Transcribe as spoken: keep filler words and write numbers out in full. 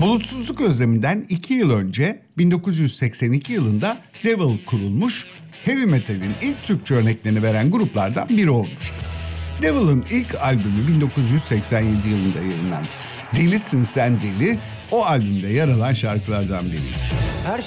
Bulutsuzluk özleminden iki yıl önce bin dokuz yüz seksen iki yılında Devil kurulmuş, heavy metalin ilk Türkçe örneklerini veren gruplardan biri olmuştu. Devil'ın ilk albümü bin dokuz yüz seksen yedi yılında yayınlandı. Delisin Sen Deli o albümde yer alan şarkılardan biriydi.